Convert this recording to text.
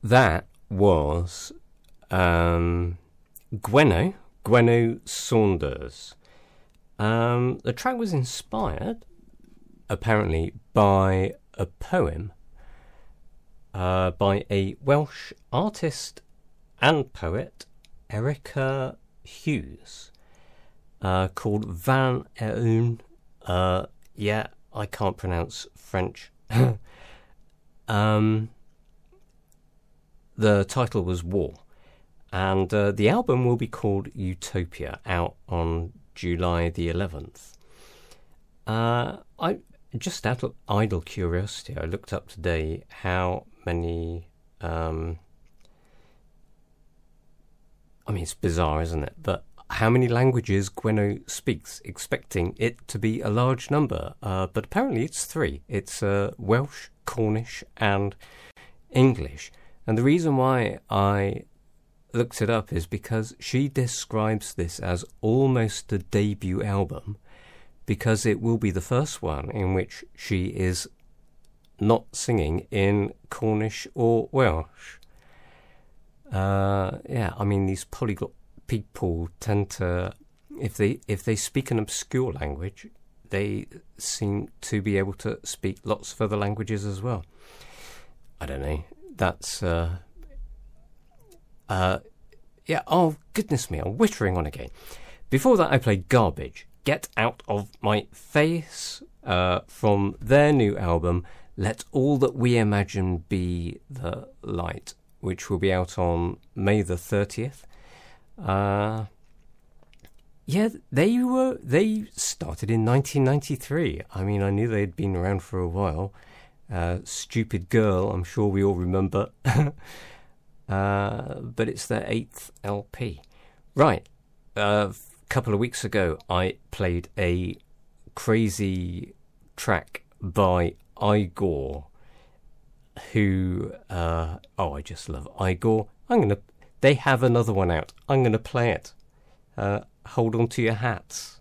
that was Gwenno Saunders. The track was inspired, apparently, by a poem by a Welsh artist and poet, Erica Hughes, called Van Ewn. Yeah, I can't pronounce French. The title was War, and the album will be called Utopia, out on July the 11th. I just out of idle curiosity, I looked up today how many. I mean, it's bizarre, isn't it? But how many languages Gwenno speaks, expecting it to be a large number. But apparently it's 3. It's Welsh, Cornish, and English. And the reason why I looked it up is because she describes this as almost a debut album, because it will be the first one in which she is not singing in Cornish or Welsh. Yeah, I mean, these polyglot people tend to, if they speak an obscure language, they seem to be able to speak lots of other languages as well. I don't know. That's yeah. Oh goodness me! I'm wittering on again. Before that, I played Garbage. Get Out of My Face from their new album, Let All That We Imagine Be the Light, which will be out on May the 30th. Yeah, they started in 1993. I mean, I knew they'd been around for a while. Stupid Girl, I'm sure we all remember. But it's their 8th LP. Right. A couple of weeks ago, I played a crazy track by Igor, who, I just love Igor. They have another one out. I'm going to play it. Hold on to your hats.